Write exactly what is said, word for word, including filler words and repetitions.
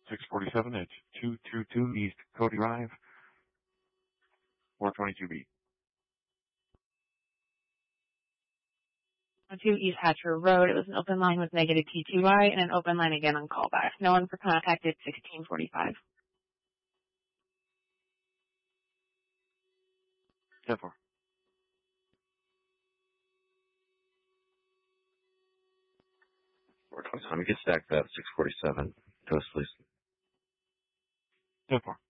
six forty-seven, it's two two two East Cody Drive, four twenty-two B. two East Hatcher Road. It was an open line with negative T T Y and an open line again on callback. No one for contacted sixteen forty-five. ten four. four twenty-seven, we get stacked up, six forty-seven. Toast, please. ten four.